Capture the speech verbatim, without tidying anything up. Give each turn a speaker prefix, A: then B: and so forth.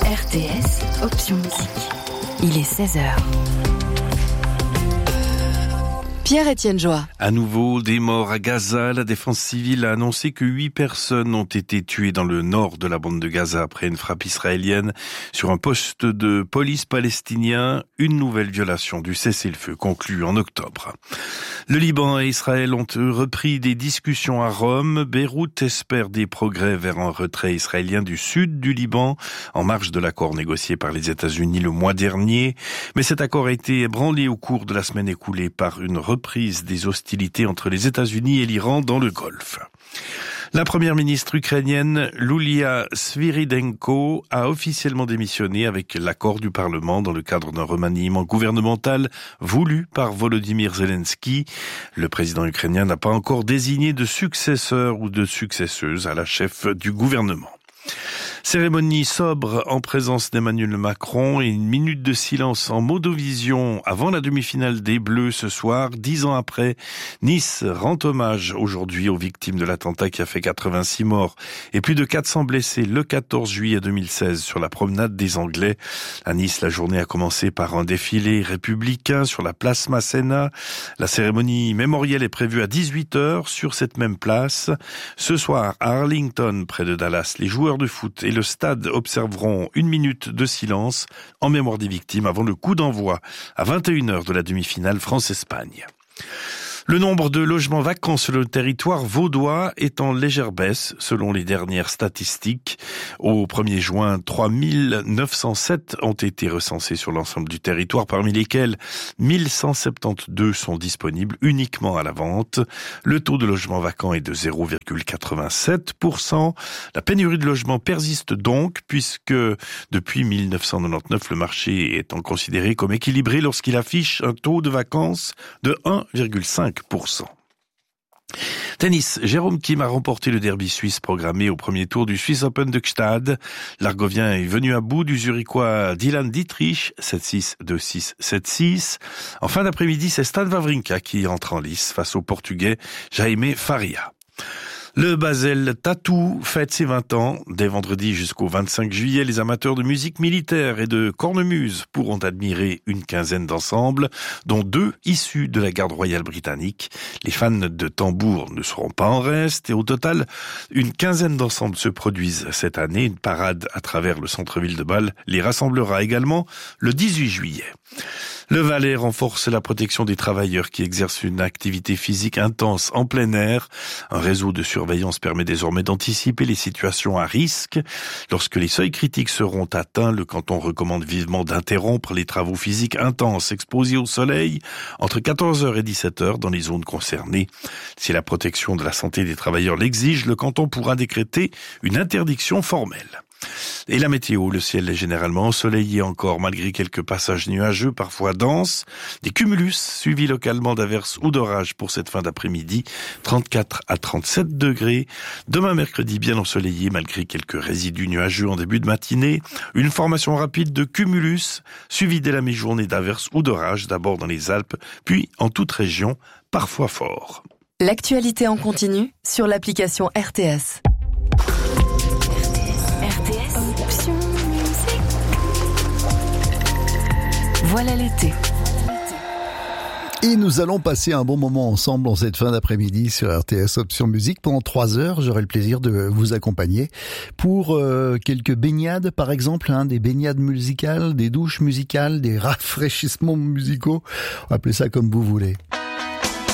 A: R T S, option musique. Il est seize heures. Pierre-Étienne Joie.
B: À nouveau, des morts à Gaza. La défense civile a annoncé que huit personnes ont été tuées dans le nord de la bande de Gaza après une frappe israélienne sur un poste de police palestinien. Une nouvelle violation du cessez-le-feu conclue en octobre. Le Liban et Israël ont repris des discussions à Rome. Beyrouth espère des progrès vers un retrait israélien du sud du Liban en marge de l'accord négocié par les États-Unis le mois dernier. Mais cet accord a été ébranlé au cours de la semaine écoulée par une reprise des hostilités entre les États-Unis et l'Iran dans le Golfe. La première ministre ukrainienne, Yulia Sviridenko, a officiellement démissionné avec l'accord du Parlement dans le cadre d'un remaniement gouvernemental voulu par Volodymyr Zelensky. Le président ukrainien n'a pas encore désigné de successeur ou de successeuse à la chef du gouvernement. Cérémonie sobre en présence d'Emmanuel Macron et une minute de silence en Modovision avant la demi-finale des Bleus ce soir. Dix ans après, Nice rend hommage aujourd'hui aux victimes de l'attentat qui a fait quatre-vingt-six morts et plus de quatre cents blessés le quatorze juillet deux mille seize sur la promenade des Anglais. À Nice, la journée a commencé par un défilé républicain sur la place Masséna. La cérémonie mémorielle est prévue à dix-huit heures sur cette même place. Ce soir, à Arlington, près de Dallas, les joueurs de foot et le stade observeront une minute de silence en mémoire des victimes avant le coup d'envoi à vingt et une heures de la demi-finale France-Espagne. Le nombre de logements vacants sur le territoire vaudois est en légère baisse selon les dernières statistiques. Au premier juin, trois mille neuf cent sept ont été recensés sur l'ensemble du territoire, parmi lesquels mille cent soixante-douze sont disponibles uniquement à la vente. Le taux de logements vacants est de zéro virgule quatre-vingt-sept pour cent. La pénurie de logements persiste donc puisque depuis mille neuf cent quatre-vingt-dix-neuf, le marché étant considéré comme équilibré lorsqu'il affiche un taux de vacances de un virgule cinq pour cent. Tennis, Jérôme Kim a remporté le derby suisse programmé au premier tour du Swiss Open de Gstad. L'Argovien est venu à bout du Zurichois Dylan Dietrich, sept six, deux six, sept six. En fin d'après-midi, c'est Stan Wawrinka qui entre en lice face au Portugais Jaime Faria. Le Basel Tattoo fête ses vingt ans. Dès vendredi jusqu'au vingt-cinq juillet, les amateurs de musique militaire et de cornemuse pourront admirer une quinzaine d'ensembles, dont deux issus de la garde royale britannique. Les fans de tambour ne seront pas en reste et au total, une quinzaine d'ensembles se produisent cette année. Une parade à travers le centre-ville de Bâle les rassemblera également le dix-huit juillet. Le Valais renforce la protection des travailleurs qui exercent une activité physique intense en plein air. Un réseau de surveillance permet désormais d'anticiper les situations à risque. Lorsque les seuils critiques seront atteints, le canton recommande vivement d'interrompre les travaux physiques intenses exposés au soleil entre quatorze heures et dix-sept heures dans les zones concernées. Si la protection de la santé des travailleurs l'exige, le canton pourra décréter une interdiction formelle. Et la météo, le ciel est généralement ensoleillé encore malgré quelques passages nuageux, parfois denses. Des cumulus suivis localement d'averses ou d'orages pour cette fin d'après-midi, trente-quatre à trente-sept degrés. Demain mercredi, bien ensoleillé malgré quelques résidus nuageux en début de matinée. Une formation rapide de cumulus suivie dès la mi-journée d'averses ou d'orages, d'abord dans les Alpes, puis en toute région, parfois fort.
A: L'actualité en continu sur l'application R T S. R T S, option musique. Voilà l'été.
C: Et nous allons passer un bon moment ensemble en cette fin d'après-midi sur R T S Option Musique. Pendant trois heures, j'aurai le plaisir de vous accompagner pour euh, quelques baignades, par exemple, hein, des baignades musicales, des douches musicales, des rafraîchissements musicaux. Appelez ça comme vous voulez.